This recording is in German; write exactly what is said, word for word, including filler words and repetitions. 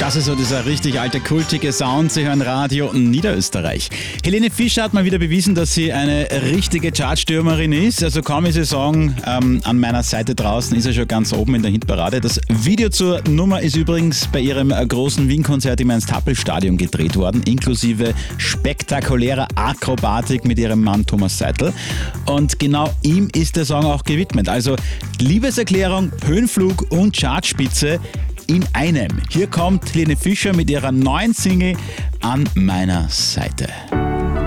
Das ist so dieser richtig alte, kultige Sound. Sie hören Radio Niederösterreich. Helene Fischer hat mal wieder bewiesen, dass sie eine richtige Chartstürmerin ist. Also kaum ist ihr Song ähm, an meiner Seite draußen, ist er schon ganz oben in der Hitparade. Das Video zur Nummer ist übrigens bei ihrem großen Wien-Konzert im Ernst-Happel-Stadion gedreht worden, inklusive spektakulärer Akrobatik mit ihrem Mann Thomas Seitl. Und genau ihm ist der Song auch gewidmet. Also Liebeserklärung, Höhenflug und Chartspitze in einem. Hier kommt Helene Fischer mit ihrer neuen Single An meiner Seite.